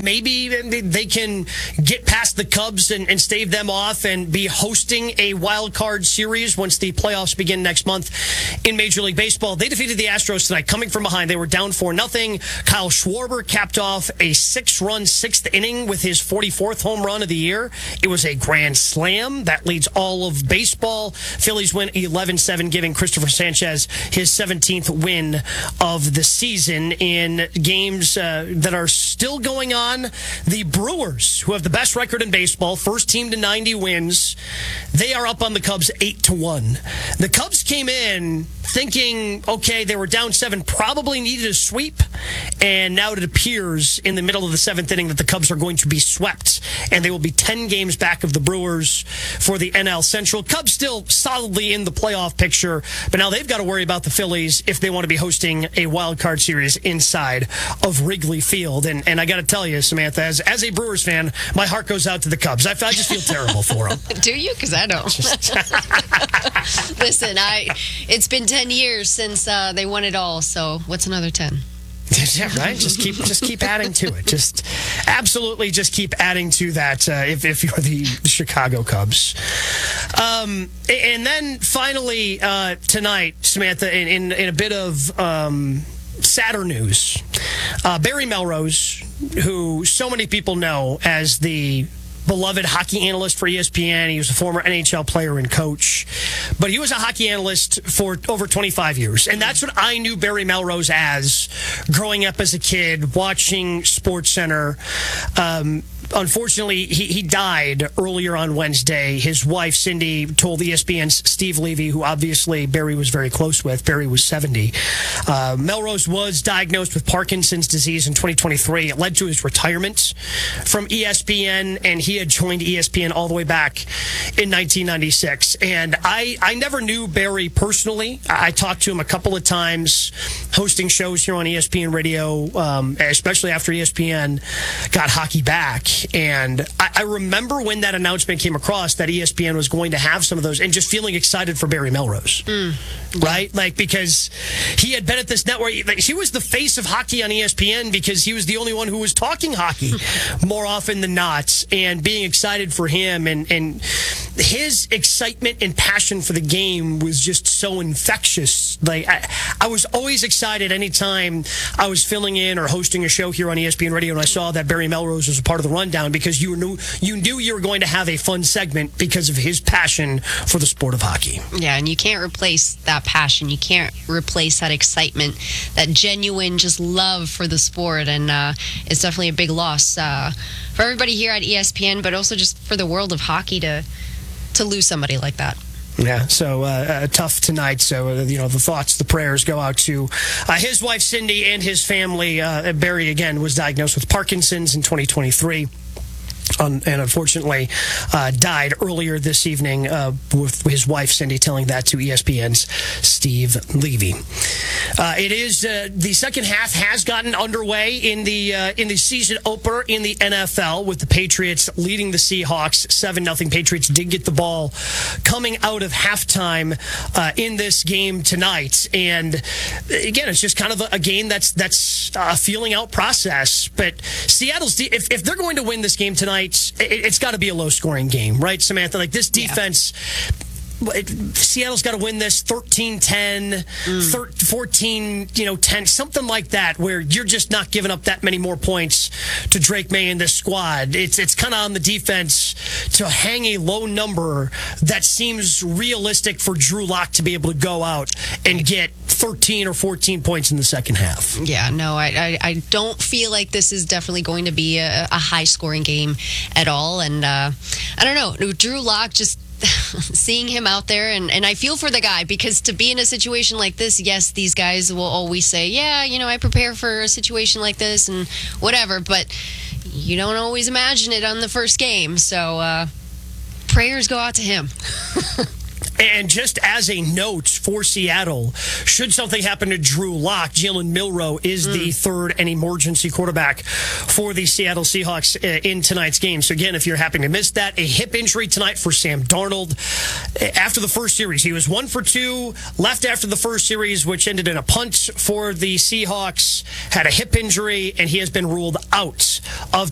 maybe they can get past the Cubs and stave them off and be hosting a wild card series once the playoffs begin next month in Major League Baseball. They defeated the Astros tonight, coming from behind. They were down 4-0. Kyle Schwarber capped off a 6-run sixth inning with his 44th home run of the year. It was a grand slam. That leads all of baseball. Phillies win 11-7, giving Christopher Sanchez his 17th win of the season. In games that are still going on, the Brewers, who have the best record in baseball, first team to 90 wins, they are up on the Cubs 8-1. The Cubs came in thinking, okay, they were down 7, probably needed a sweep, and now it appears in the middle of the 7th inning that the Cubs are going to be swept, and they will be 10 games back of the Brewers for the NL Central. Cubs still solidly in the playoff picture, but now they've got to worry about the Phillies if they want to be hosting a wild card series inside of Wrigley Field. And I got to tell you, Samantha, as a Brewers fan, my heart goes out to the Cubs. I just feel terrible for them. Do you? Because I don't. Listen, it's been 10 years since they won it all, so what's another 10? Yeah, right. Just keep adding to it. Just absolutely, just keep adding to that. If you're the Chicago Cubs, and then finally tonight, Samantha, in a bit of sadder news, Barry Melrose, who so many people know as the beloved hockey analyst for ESPN. He was a former NHL player and coach, but he was a hockey analyst for over 25 years. And that's what I knew Barry Melrose as growing up as a kid, watching SportsCenter. Unfortunately, he died earlier on Wednesday. His wife, Cindy, told ESPN's Steve Levy, who obviously Barry was very close with. Barry was 70. Melrose was diagnosed with Parkinson's disease in 2023. It led to his retirement from ESPN, and he had joined ESPN all the way back in 1996. And I never knew Barry personally. I talked to him a couple of times hosting shows here on ESPN Radio, especially after ESPN got hockey back. And I remember when that announcement came across that ESPN was going to have some of those, and just feeling excited for Barry Melrose, right? Like, because he had been at this network. He was the face of hockey on ESPN because he was the only one who was talking hockey more often than not, and being excited for him. And his excitement and passion for the game was just so infectious. Like, I was always excited anytime I was filling in or hosting a show here on ESPN Radio, and I saw that Barry Melrose was a part of the rundown, because you knew you were going to have a fun segment because of his passion for the sport of hockey. Yeah, and you can't replace that passion. You can't replace that excitement, that genuine just love for the sport, and it's definitely a big loss for everybody here at ESPN, but also just for the world of hockey to lose somebody like that. Yeah, so tough tonight. So, the thoughts, the prayers go out to his wife, Cindy, and his family. Barry, again, was diagnosed with Parkinson's in 2023. And unfortunately died earlier this evening, with his wife, Cindy, telling that to ESPN's Steve Levy. It is the second half has gotten underway in the season opener in the NFL, with the Patriots leading the Seahawks 7-0. Patriots did get the ball coming out of halftime in this game tonight, and again, it's just kind of a game that's a feeling out process. But Seattle's if they're going to win this game tonight, it's got to be a low-scoring game, right, Samantha? Like, this defense, Seattle's got to win this 13-10, 14-10, something like that, where you're just not giving up that many more points to Drake May and this squad. It's kind of on the defense to hang a low number that seems realistic for Drew Lock to be able to go out and get 13 or 14 points in the second half. Yeah, no, I don't feel like this is definitely going to be a high-scoring game at all. And I don't know, Drew Lock, just seeing him out there, and I feel for the guy, because to be in a situation like this, yes, these guys will always say, yeah, I prepare for a situation like this and whatever, but you don't always imagine it on the first game. So prayers go out to him. And just as a note for Seattle, should something happen to Drew Lock, Jalen Milroe is the third and emergency quarterback for the Seattle Seahawks in tonight's game. So again, if you're happy to miss that, a hip injury tonight for Sam Darnold. After the first series, he was 1 for 2, left after the first series, which ended in a punt for the Seahawks, had a hip injury, and he has been ruled out of